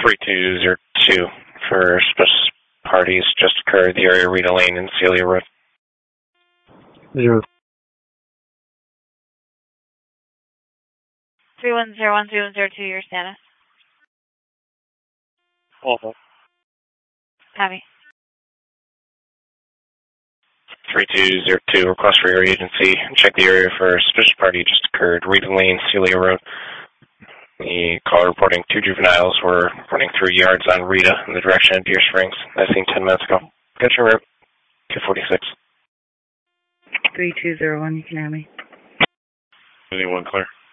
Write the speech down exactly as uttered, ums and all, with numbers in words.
three two zero two for suspicious parties just occurred, the area Rita Lane and Celia Road. Zero. three one zero one three one zero two, your status. Awful. Copy. three two zero two, request for area agency. Check the area for a suspicious party just occurred, Rita Lane, Celia Road. The caller reporting two juveniles were running through yards on Rita in the direction of Deer Springs. I seen ten minutes ago. Get your route. two forty-six. three two zero one, you can have me. Anyone clear?